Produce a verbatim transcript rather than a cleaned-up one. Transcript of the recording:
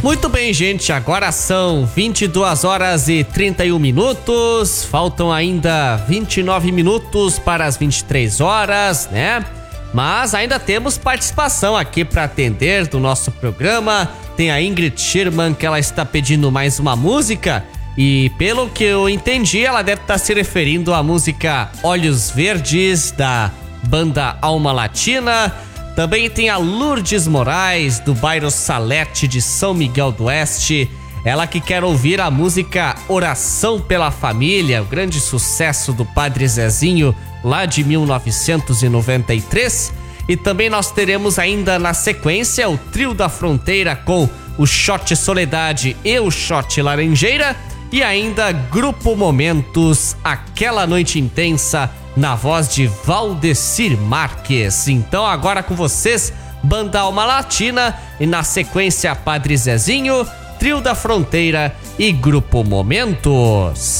Muito bem, gente, agora são vinte e duas horas e trinta e um minutos, faltam ainda vinte e nove minutos para as vinte e três horas, né? Mas ainda temos participação aqui para atender do nosso programa. Tem a Ingrid Schirman, que ela está pedindo mais uma música e, pelo que eu entendi, ela deve estar se referindo à música Olhos Verdes, da banda Alma Latina. Também tem a Lourdes Moraes, do bairro Salete de São Miguel do Oeste. Ela que quer ouvir a música Oração pela Família, o grande sucesso do Padre Zezinho, lá de mil novecentos e noventa e três. E também nós teremos ainda na sequência o Trio da Fronteira com o Shot Soledade e o Shot Laranjeira. E ainda Grupo Momentos, Aquela Noite Intensa, na voz de Valdecir Marques. Então agora com vocês, Banda Alma Latina e na sequência Padre Zezinho, Trio da Fronteira e Grupo Momentos.